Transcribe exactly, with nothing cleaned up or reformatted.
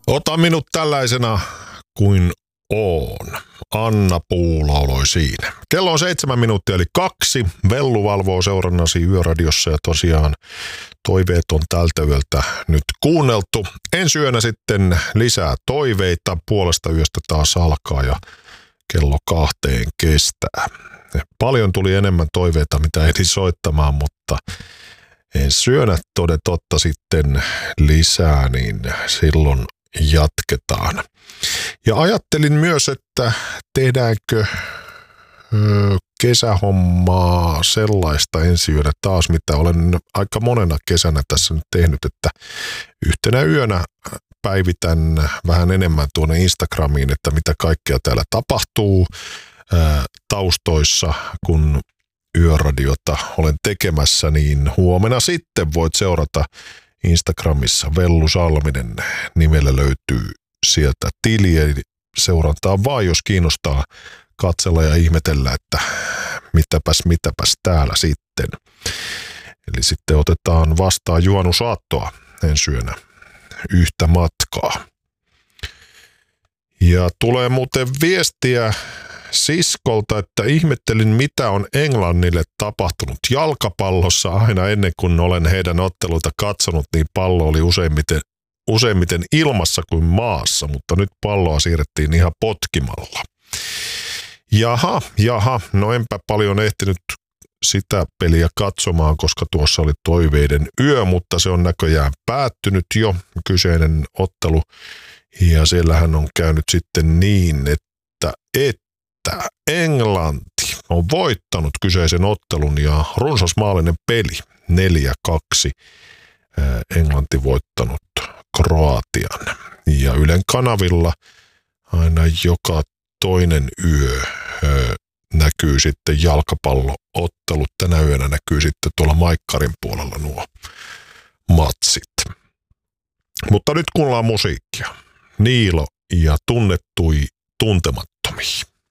Ota minut tällaisena kuin oon. Anna Puu lauloi siinä. Kello on seitsemän minuuttia eli kaksi. Vellu valvoo seurannasi Yöradiossa ja tosiaan toiveet on tältä yöltä nyt kuunneltu. Ensi yönä sitten lisää toiveita. Puolesta yöstä taas alkaa ja kello kahteen kestää. Paljon tuli enemmän toiveita, mitä ehdin soittamaan, mutta ensi yönä toden totta sitten lisää, niin silloin jatketaan. Ja ajattelin myös, että tehdäänkö ö, kesähommaa sellaista ensi yönä taas, mitä olen aika monena kesänä tässä nyt tehnyt, että yhtenä yönä päivitän vähän enemmän tuonne Instagramiin, että mitä kaikkea täällä tapahtuu ö, taustoissa, kun Yöradiota olen tekemässä, niin huomenna sitten voit seurata Instagramissa Vellu Salminen nimellä löytyy sieltä tili, eli seurantaa vaan, jos kiinnostaa katsella ja ihmetellä, että mitäpäs, mitäpäs täällä sitten. Eli sitten otetaan vastaan juhannusaattoa ensi yönä yhtä matkaa. Ja tulee muuten viestiä siskolta, että ihmettelin, mitä on Englannille tapahtunut jalkapallossa. Aina ennen kuin olen heidän otteluita katsonut, niin pallo oli useimmiten, useimmiten ilmassa kuin maassa, mutta nyt palloa siirrettiin ihan potkimalla. Jaha, jaha, no enpä paljon ehtinyt sitä peliä katsomaan, koska tuossa oli toiveiden yö, mutta se on näköjään päättynyt jo, kyseinen ottelu. Ja siellähän on käynyt sitten niin, että et Englanti on voittanut kyseisen ottelun ja runsasmaallinen peli neljä kaksi. Englanti voittanut Kroatian. Ja Ylen kanavilla aina joka toinen yö näkyy sitten jalkapalloottelut. Tänä yönä näkyy sitten tuolla Maikkarin puolella nuo matsit. Mutta nyt kuunnellaan musiikkia. Niilo ja tunnettui tuntemattomia.